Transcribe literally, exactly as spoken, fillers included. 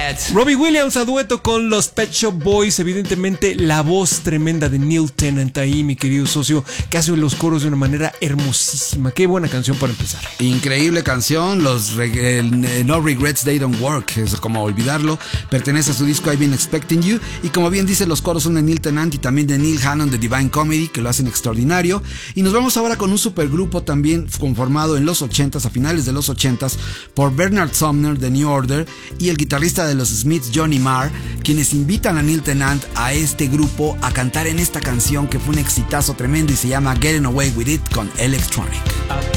Robbie Williams a dueto con los Pet Shop Boys. Evidentemente la voz tremenda de Neil Tennant ahí, mi querido socio, que hace los coros de una manera hermosísima. Qué buena canción para empezar. Increíble canción. Los reg- el, No Regrets They Don't Work, es como olvidarlo. Pertenece a su disco I've Been Expecting You. Y como bien dice, los coros son de Neil Tennant y también de Neil Hannon de Divine Comedy, que lo hacen extraordinario. Y nos vamos ahora con un supergrupo también conformado en los ochentas, a finales de los ochentas, por Bernard Sumner de New Order y el guitarrista de los Smiths, Johnny Marr, quienes invitan a Neil Tennant a este grupo a cantar en esta canción que fue un exitazo tremendo y se llama Getting Away With It con Electronic.